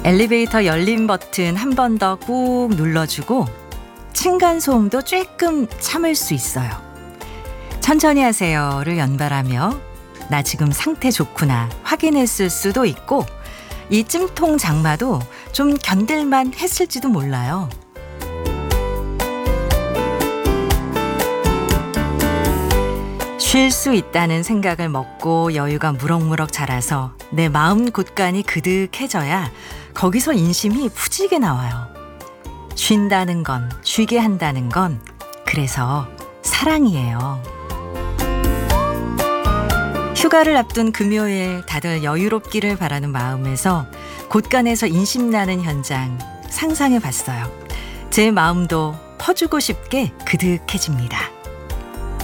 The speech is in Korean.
엘리베이터 열림 버튼 한 번 더 꾹 눌러주고 층간소음도 조금 참을 수 있어요. 천천히 하세요를 연발하며 나 지금 상태 좋구나 확인했을 수도 있고 이 찜통 장마도 좀 견딜만 했을지도 몰라요. 쉴 수 있다는 생각을 먹고 여유가 무럭무럭 자라서 내 마음 곳간이 그득해져야 거기서 인심이 푸지게 나와요. 쉰다는 건, 쉬게 한다는 건 그래서 사랑이에요. 휴가를 앞둔 금요일 다들 여유롭기를 바라는 마음에서 곳간에서 인심나는 현장 상상해 봤어요. 제 마음도 퍼주고 싶게 그득해집니다.